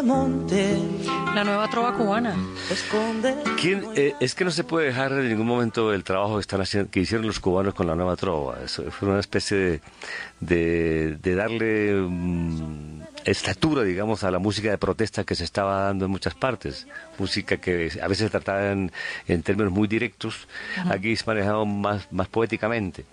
La nueva trova cubana. Es que no se puede dejar en ningún momento el trabajo que hicieron los cubanos con la nueva trova. Eso fue una especie de darle estatura, digamos, a la música de protesta que se estaba dando en muchas partes. Música que a veces trataba en términos muy directos, aquí es manejado más poéticamente.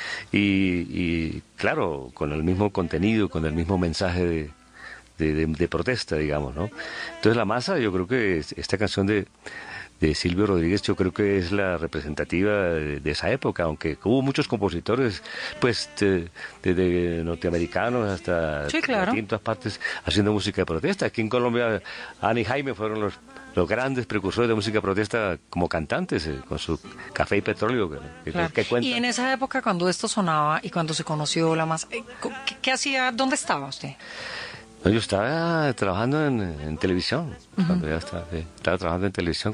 Y claro, con el mismo contenido, con el mismo mensaje de protesta, digamos, ¿no? Entonces la masa, yo creo que esta canción de Silvio Rodríguez, yo creo que es la representativa de esa época, aunque hubo muchos compositores, pues, desde norteamericanos hasta sí, claro, en todas partes, haciendo música de protesta. Aquí en Colombia, Ana y Jaime fueron los grandes precursores de música de protesta como cantantes, con su Café y Petróleo, claro. que cuentan. Y en esa época, cuando esto sonaba y cuando se conoció la masa, ¿qué hacía? ¿Dónde estaba usted? No, yo estaba trabajando en televisión, cuando ya estaba trabajando en televisión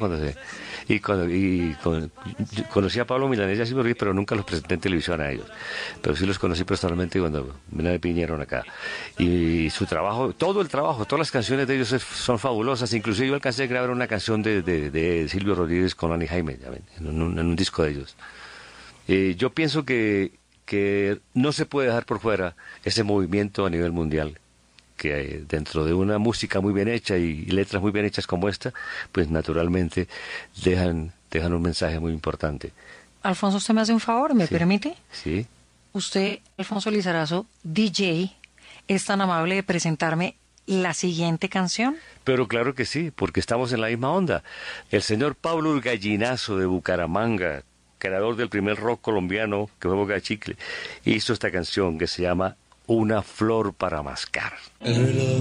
conocí a Pablo Milanés y a Silvio Rodríguez, pero nunca los presenté en televisión a ellos. Pero sí los conocí personalmente cuando me vinieron acá. Y su trabajo, todo el trabajo, todas las canciones de ellos son fabulosas. Inclusive yo alcancé a grabar una canción de Silvio Rodríguez con Ana y Jaime, en un disco de ellos. Yo pienso que no se puede dejar por fuera ese movimiento a nivel mundial, que dentro de una música muy bien hecha y letras muy bien hechas como esta, pues naturalmente dejan un mensaje muy importante. Alfonso, usted me hace un favor, ¿me permite? Sí. Usted, Alfonso Lizarazo, DJ, es tan amable de presentarme la siguiente canción. Pero claro que sí, porque estamos en la misma onda. El señor Pablo Gallinazo de Bucaramanga, creador del primer rock colombiano que fue Boca Chicle, hizo esta canción que se llama Una flor para mascar. El reloj